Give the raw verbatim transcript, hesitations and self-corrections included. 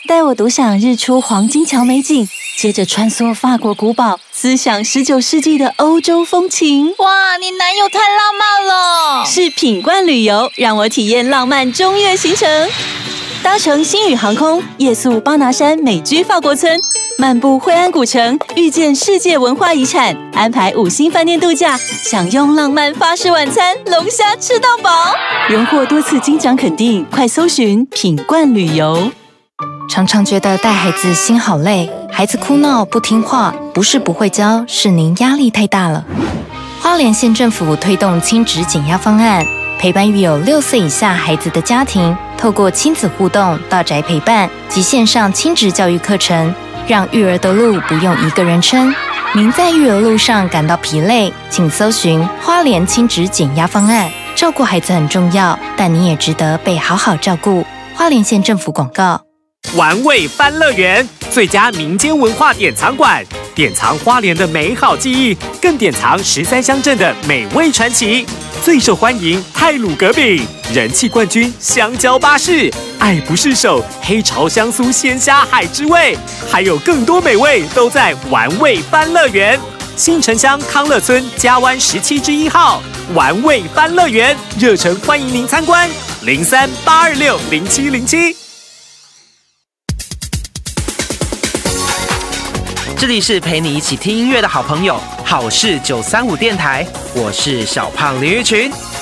带我独享日出黄金桥美景，接着穿梭法国古堡，思想十九世纪的欧洲风情。 哇，你男友太浪漫了！ 是品冠旅游，让我体验浪漫中越行程。搭乘星宇航空，夜宿巴拿山美居法国村，漫步惠安古城，遇见世界文化遗产，安排五星饭店度假，享用浪漫法式晚餐，龙虾吃到饱。荣获多次金奖肯定，快搜寻品冠旅游。 常常觉得带孩子心好累，孩子哭闹不听话，不是不会教，是您压力太大了。花莲县政府推动亲职减压方案，陪伴育有六岁以下孩子的家庭，透过亲子互动、到宅陪伴及线上亲职教育课程，让育儿的路不用一个人撑。您在育儿路上感到疲累，请搜寻花莲亲职减压方案。照顾孩子很重要，但你也值得被好好照顾。花莲县政府广告。 玩味欢乐园最佳民间文化典藏馆，典藏花莲的美好记忆，更典藏十三乡镇的美味传奇。最受欢迎太鲁阁饼，人气冠军香蕉巴士，爱不释手黑潮香酥鲜虾海之味，还有更多美味都在玩味欢乐园。新城乡康乐村嘉湾十七之一号玩味欢乐园，热诚欢迎您参观，零三八二六零七零七。 这里是陪你一起听音乐的好朋友，好事九三五电台，我是小胖林玉群。